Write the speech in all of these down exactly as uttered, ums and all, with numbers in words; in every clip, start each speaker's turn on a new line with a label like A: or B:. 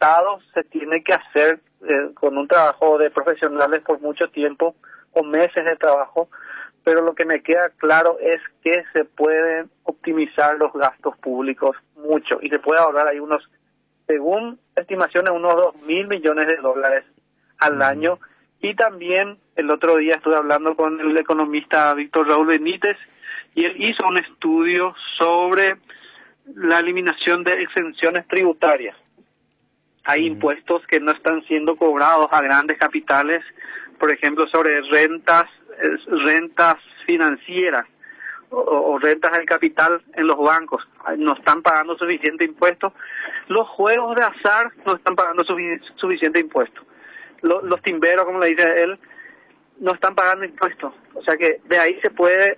A: Estado se tiene que hacer eh, con un trabajo de profesionales por mucho tiempo, o meses de trabajo, pero lo que me queda claro es que se pueden optimizar los gastos públicos mucho y se puede ahorrar ahí unos, según estimaciones, unos dos mil millones de dólares al uh-huh. año. Y también el otro día estuve hablando con el economista Víctor Raúl Benítez y él hizo un estudio sobre la eliminación de exenciones tributarias. Hay uh-huh. impuestos que no están siendo cobrados a grandes capitales, por ejemplo, sobre rentas, rentas financieras o, o rentas del capital en los bancos. No están pagando suficiente impuesto. Los juegos de azar no están pagando sufic- suficiente impuesto. Los, los timberos, como le dice él, no están pagando impuestos. O sea que de ahí se puede,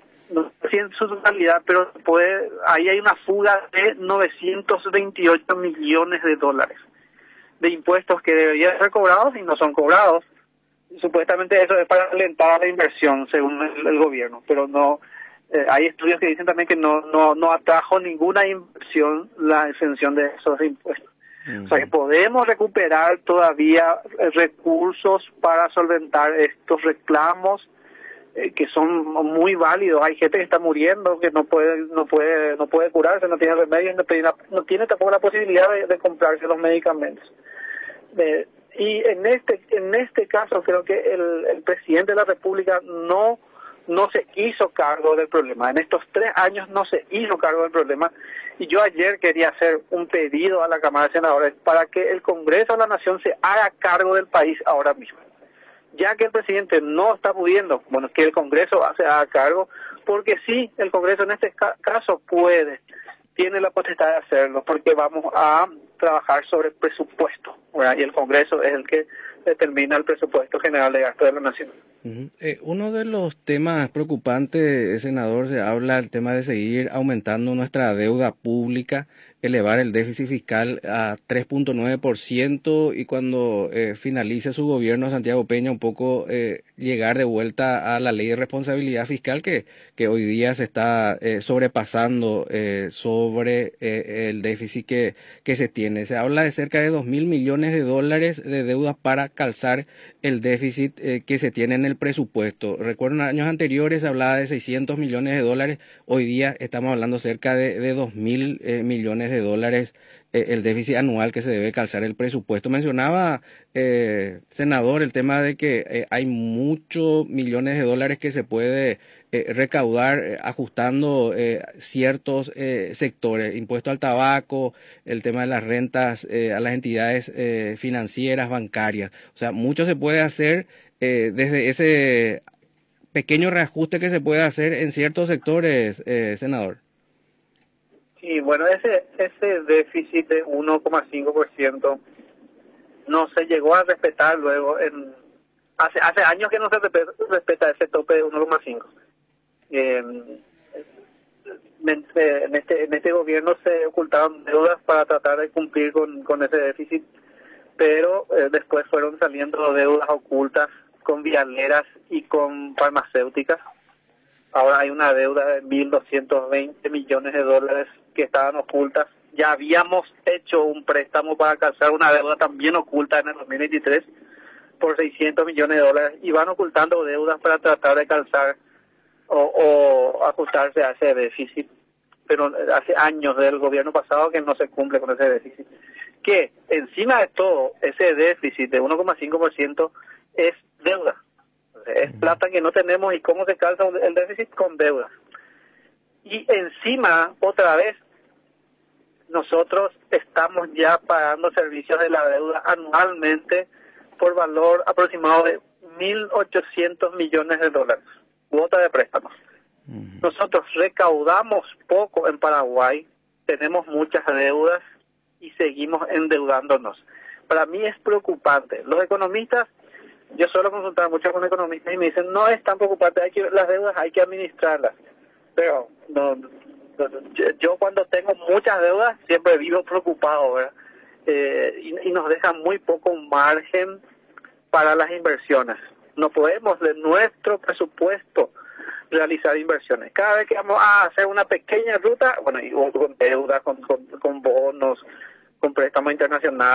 A: no sé en su totalidad, pero puede, ahí hay una fuga de novecientos veintiocho millones de dólares de impuestos que deberían ser cobrados y no son cobrados. Supuestamente eso es para alentar la inversión, según el, el gobierno, pero no. Eh, hay estudios que dicen también que no no no atrajo ninguna inversión la exención de esos impuestos. Uh-huh. O sea que podemos recuperar todavía eh, recursos para solventar estos reclamos eh, que son muy válidos. Hay gente que está muriendo, que no puede no puede no puede curarse, no tiene remedio, no tiene, no tiene tampoco la posibilidad de, de comprarse los medicamentos. Eh, y en este en este caso creo que el, el presidente de la República no no se hizo cargo del problema. En estos tres años no se hizo cargo del problema. Y yo ayer quería hacer un pedido a la Cámara de Senadores para que el Congreso de la Nación se haga cargo del país ahora mismo. Ya que el presidente no está pudiendo, bueno, que el Congreso se haga cargo, porque sí, el Congreso en este ca- caso puede, tiene la potestad de hacerlo, porque vamos a trabajar sobre el presupuesto, ¿verdad? Y el Congreso es el que determina el presupuesto general de gasto de la Nación.
B: Uh-huh. Eh, uno de los temas preocupantes, senador, se habla del tema de seguir aumentando nuestra deuda pública, elevar el déficit fiscal a tres punto nueve por ciento y cuando eh, finalice su gobierno, Santiago Peña, un poco eh, llegar de vuelta a la ley de responsabilidad fiscal que, que hoy día se está eh, sobrepasando eh, sobre eh, el déficit que, que se tiene. Se habla de cerca de dos mil millones de dólares de deudas para calzar el déficit eh, que se tiene en el presupuesto. Recuerdo en años anteriores se hablaba de seiscientos millones de dólares, hoy día estamos hablando cerca de, de dos mil eh, millones de dólares eh, el déficit anual que se debe calzar el presupuesto. Mencionaba, eh, senador, el tema de que eh, hay muchos millones de dólares que se puede eh, recaudar eh, ajustando eh, ciertos eh, sectores, impuesto al tabaco, el tema de las rentas eh, a las entidades eh, financieras, bancarias. O sea, mucho se puede hacer eh, desde ese pequeño reajuste que se puede hacer en ciertos sectores, eh, senador.
A: Sí, bueno, ese ese déficit de uno coma cinco por ciento no se llegó a respetar luego. en Hace hace años que no se respeta, respeta ese tope de uno coma cinco. Eh, en este en este gobierno se ocultaron deudas para tratar de cumplir con, con ese déficit, pero eh, después fueron saliendo deudas ocultas con vialeras y con farmacéuticas. Ahora hay una deuda de mil doscientos veinte millones de dólares que estaban ocultas. Ya habíamos hecho un préstamo para calzar una deuda también oculta en el dos mil veintitrés por seiscientos millones de dólares y van ocultando deudas para tratar de calzar o, o ajustarse a ese déficit. Pero hace años del gobierno pasado que no se cumple con ese déficit. Que encima de todo, ese déficit de uno coma cinco por ciento es deuda. Es plata que no tenemos. ¿Y cómo se calza el déficit? Con deuda. Y encima, otra vez, nosotros estamos ya pagando servicios de la deuda anualmente por valor aproximado de mil ochocientos millones de dólares, cuota de préstamos. Uh-huh. Nosotros recaudamos poco en Paraguay, tenemos muchas deudas y seguimos endeudándonos. Para mí es preocupante. Los economistas, yo suelo consultar mucho con economistas y me dicen, no es tan preocupante, hay que, las deudas hay que administrarlas. Pero no, no, yo, yo cuando tengo muchas deudas siempre vivo preocupado, ¿verdad? Eh, y, y nos deja muy poco margen para las inversiones. No podemos de nuestro presupuesto realizar inversiones. Cada vez que vamos a hacer una pequeña ruta, bueno, y con deuda, con, con, con bonos, con préstamos internacionales,